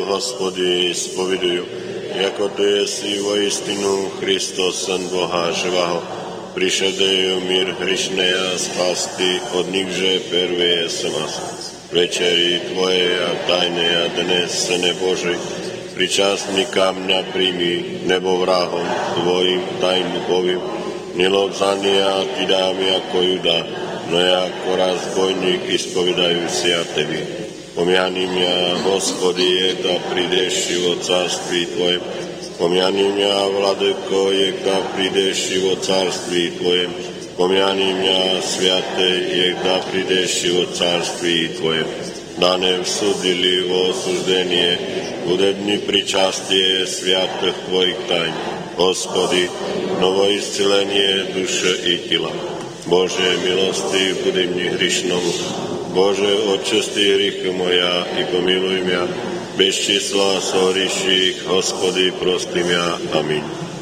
Hospody spoviduju, jako to jesi voistinu Hristos, Syn Boha živého, prišedaju mir hrišné a spasti, od nikže prvé samas. Večeri Tvoje a tajné a dnes, Syne Boží, pričastníka mňa príjmi, nebo vrahom Tvojim tajnu povím, milosania Ty dám ako Juda, no ja ako razbojník ispovedajú si a Tebi. Pomiani mňa, Hospody, jekda prídeš život cárství Tvoje. Pomiani mňa, Vladyko, jekda prídeš život cárství Tvoje. Pomiani mňa, Sviate, jekda prídeš život cárství Tvoje. Dane vsudili vo osúždenie, hudební pričastie sviatých Tvojich tajn. Hospody, novo iscelenie duše i tela. Bože, milosti, budem mi hrišnomu. Bože, odčistí hriechy moja i pomiluj mňa. Bez čísla sorýších, Hospody, prostý mňa. Amen.